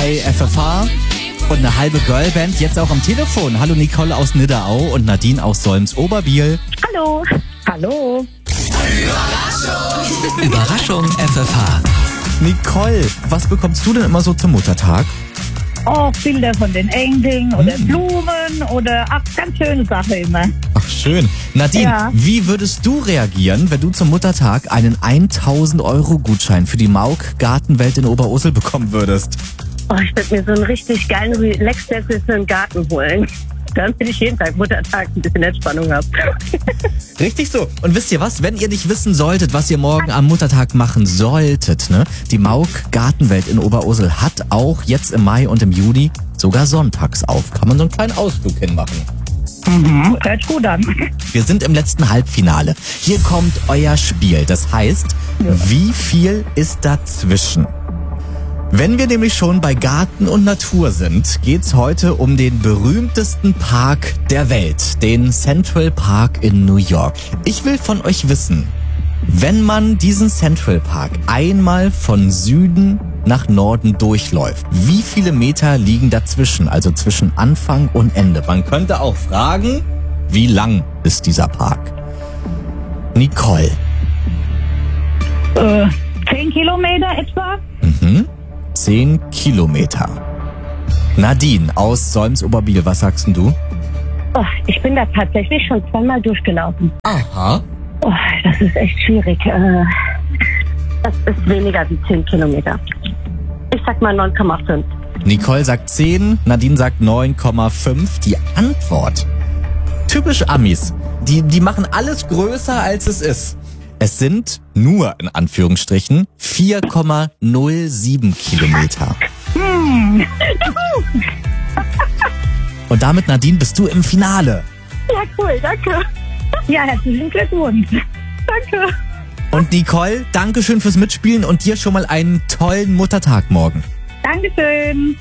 bei FFH und eine halbe Girlband jetzt auch am Telefon. Hallo Nicole aus Nidderau und Nadine aus Solms-Oberbiel. Hallo. Hallo. Überraschung FFH. Nicole, was bekommst du denn immer so zum Muttertag? Oh, Bilder von den Enkeln oder Blumen oder ganz schöne Sachen immer. Ach schön. Nadine, Ja. wie würdest du reagieren, wenn du zum Muttertag einen 1.000-Euro-Gutschein für die Mauk Gartenwelt in Oberursel bekommen würdest? Oh, ich würde mir so einen richtig geilen Relax-Sessel für den Garten holen. Damit ich jeden Tag Muttertag ein bisschen Entspannung habe. Richtig so. Und wisst ihr was? Wenn ihr nicht wissen solltet, was ihr morgen am Muttertag machen solltet, ne? Die Mauk Gartenwelt in Oberursel hat auch jetzt im Mai und im Juni sogar sonntags auf. Kann man so einen kleinen Ausflug hinmachen. Hört gut an. Wir sind im letzten Halbfinale. Hier kommt euer Spiel. Das heißt, wie viel ist dazwischen? Wenn wir nämlich schon bei Garten und Natur sind, geht's heute um den berühmtesten Park der Welt, den Central Park in New York. Ich will von euch wissen, wenn man diesen Central Park einmal von Süden nach Norden durchläuft, wie viele Meter liegen dazwischen, also zwischen Anfang und Ende? Man könnte auch fragen, wie lang ist dieser Park? Nicole. 10 Kilometer etwa? 10 Kilometer. Nadine aus Solms-Oberbiel, was sagst denn du? Oh, ich bin da tatsächlich schon zweimal durchgelaufen. Aha. Oh, das ist echt schwierig. Das ist weniger wie 10 Kilometer. Ich sag mal 9,5. Nicole sagt 10, Nadine sagt 9,5. Die Antwort. Typisch Amis. Die machen alles größer, als es ist. Es sind nur, in Anführungsstrichen, 4,07 Kilometer. Und damit, Nadine, bist du im Finale. Ja, cool, danke. Ja, herzlichen Glückwunsch. Danke. Und Nicole, Dankeschön fürs Mitspielen und dir schon mal einen tollen Muttertag morgen. Dankeschön.